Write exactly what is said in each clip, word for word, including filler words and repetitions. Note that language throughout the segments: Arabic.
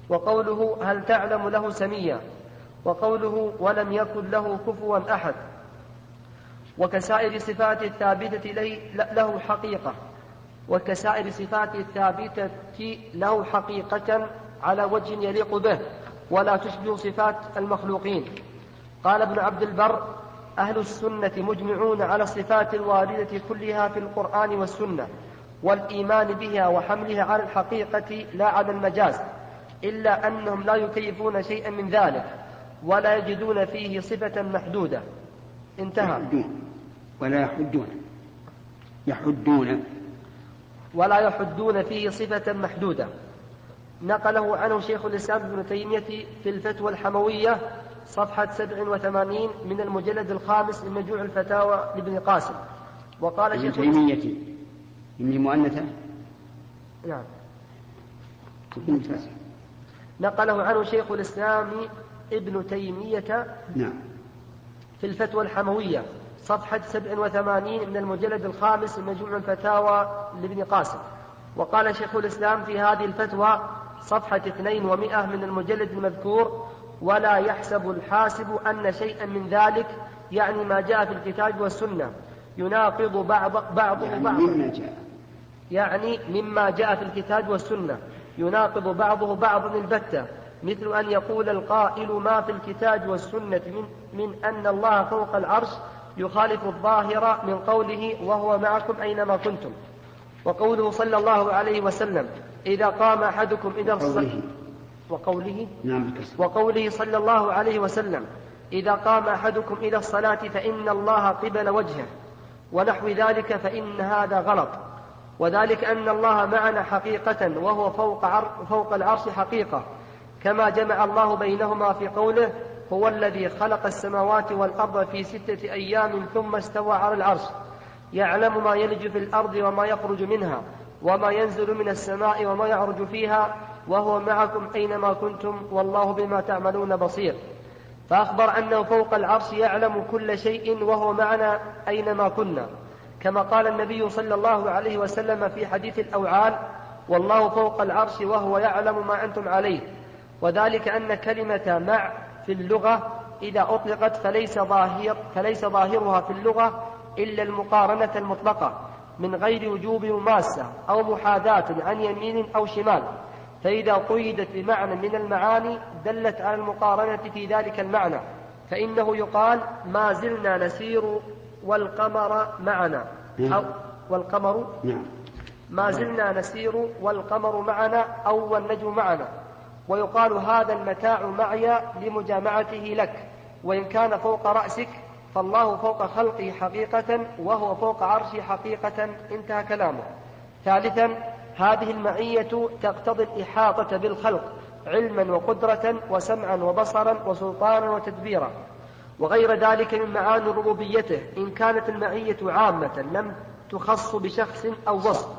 وقوله هل تعلم له سميا، وقوله ولم يكن له كفوا أحد، وكسائر صفات الثابتة له حقيقة وكسائر صفات الثابتة له حقيقة على وجه يليق به ولا تشبه صفات المخلوقين. قال ابن عبد البر أهل السنة مجمعون على الصفات الواردة كلها في القرآن والسنة والإيمان بها وحملها على الحقيقة لا على المجاز، إلا أنهم لا يكيفون شيئا من ذلك ولا يجدون فيه صفة محدودة. انتهى. يحدون ولا يحدون يحدون ولا يحدون فيه صفة محدودة. نقله عنه شيخ الإسلام ابن تيمية في الفتوى الحموية صفحة سبع وثمانين من المجلد الخامس من مجموع الفتاوى لابن قاسم. وقال ابن شيخ تيمية إني مؤنثة. نعم. نقله عنه شيخ الإسلام ابن تيمية نعم في الفتوى الحموية صفحة سبع وثمانين من المجلد الخامس من مجموع الفتاوى لابن قاسم. وقال شيخ الإسلام في هذه الفتوى صفحة اثنين ومئة من المجلد المذكور ولا يحسب الحاسب أن شيئا من ذلك يعني ما جاء في الكتاب والسنة يناقض بعض بعضه يعني بعضا مما جاء يعني مما جاء في الكتاب والسنة يناقض بعضه بعضا البتة، مثل أن يقول القائل ما في الكتاب والسنة من, من أن الله فوق العرش يخالف الظاهر من قوله وهو معكم أينما كنتم. وقوله صلى الله عليه وسلم إذا قام أحدكم إلى الصلاة وقوله, وقوله صلى الله عليه وسلم إذا قام أحدكم إلى الصلاة فإن الله قبل وجهه ونحو ذلك فإن هذا غلط، وذلك أن الله معنا حقيقة وهو فوق, عر فوق العرش حقيقة، كما جمع الله بينهما في قوله هو الذي خلق السماوات والأرض في ستة أيام ثم استوى على العرش يعلم ما يلج في الأرض وما يخرج منها وما ينزل من السماء وما يعرج فيها وهو معكم أينما كنتم والله بما تعملون بصير. فأخبر أنه فوق العرش يعلم كل شيء وهو معنا أينما كنا، كما قال النبي صلى الله عليه وسلم في حديث الأوعال والله فوق العرش وهو يعلم ما أنتم عليه. وذلك أن كلمة مع في اللغة إذا أطلقت فليس, ظاهر فليس ظاهرها في اللغة إلا المقارنة المطلقة من غير وجوب مماسة أو محاذاة عن يمين أو شمال، فإذا قيدت بمعنى من المعاني دلت على المقارنة في ذلك المعنى، فإنه يقال ما زلنا نسير والقمر معنا أو والقمر ما زلنا نسير والقمر معنا أو والنجم معنا. ويقال هذا المتاع معي لمجامعته لك، وإن كان فوق رأسك فالله فوق خلقه حقيقة وهو فوق عرشه حقيقة. انتهى كلامه. ثالثا هذه المعية تقتضي الإحاطة بالخلق علما وقدرة وسمعا وبصرا وسلطانا وتدبيرا وغير ذلك من معاني ربوبيته، إن كانت المعية عامة لم تخص بشخص أو وصف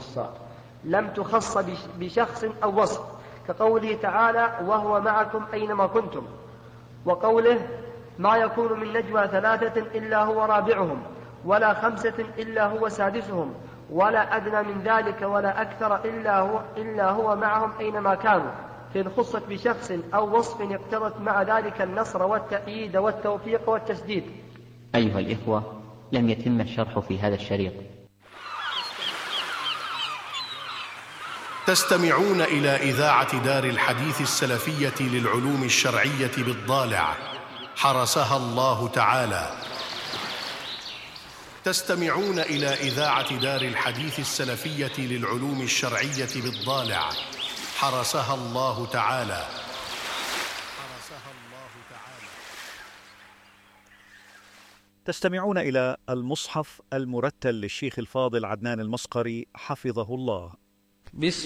لم تخص بشخص أو وصف كقوله تعالى وهو معكم أينما كنتم، وقوله ما يكون من نجوى ثلاثة إلا هو رابعهم ولا خمسة إلا هو سادسهم ولا أدنى من ذلك ولا أكثر إلا هو, إلا هو معهم أينما كانوا، فإن خصت بشخص أو وصف اقتضت مع ذلك النصر والتأييد والتوفيق والتسديد. أيها الإخوة، لم يتم الشرح في هذا الشريط. تستمعون إلى إذاعة دار الحديث السلفية للعلوم الشرعية بالضالع حرسها الله تعالى. تستمعون إلى إذاعة دار الحديث السلفية للعلوم الشرعية بالضالع حرسها الله تعالى. تستمعون إلى المصحف المرتل للشيخ الفاضل عدنان المصقري حفظه الله.